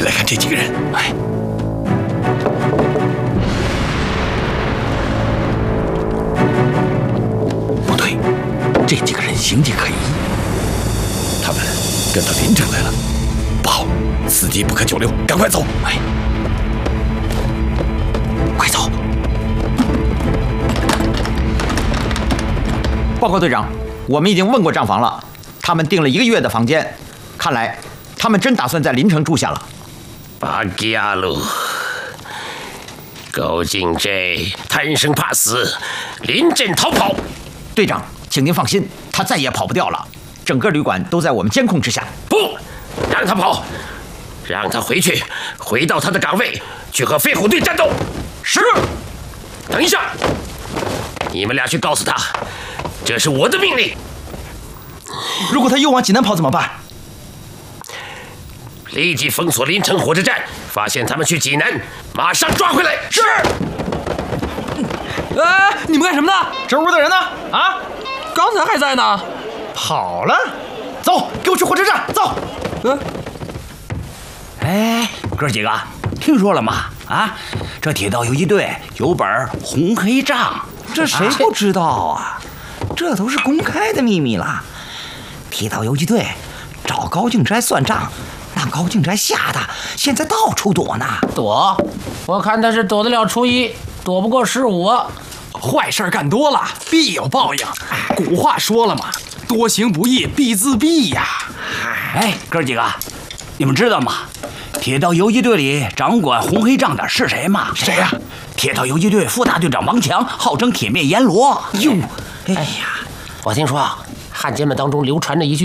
来看这几个人。哎，不对，这几个人形迹可疑，他们跟到林城来了。不好，此地不可久留，赶快走！哎，快走！ 报告队长，我们已经问过账房了，他们订了1个月的房间，看来他们真打算在林城住下了。 巴吉亚鲁，高进这贪生怕死，临阵逃跑。 队长，请您放心，他再也跑不掉了。整个旅馆都在我们监控之下。 不让他跑，让他回到他的岗位，去和飞虎队战斗。 是。 等一下，你们俩去告诉他，这是我的命令。 如果他又往济南跑怎么办？ 立即封锁临城火车站，发现他们去济南，马上抓回来。 是。你们干什么呢？ 这屋的人呢？啊， 刚才还在呢， 跑了。走，给我去火车站，走。 哎，哥几个，听说了吗？啊，这铁道游击队有本红黑账， 这谁不知道啊？这都是公开的秘密了。铁道游击队找高敬斋算账，让高敬斋吓得现在到处躲呢。 躲？我看他是躲得了初一，躲不过15。 坏事干多了，必有报应。古话说了嘛，多行不义必自毙呀。 哎，哥几个，你们知道吗？铁道游击队里掌管红黑账的是谁吗？ 谁呀？ 铁道游击队副大队长王强，号称铁面阎罗。 哟，哎呀，我听说啊，汉奸们当中流传着一句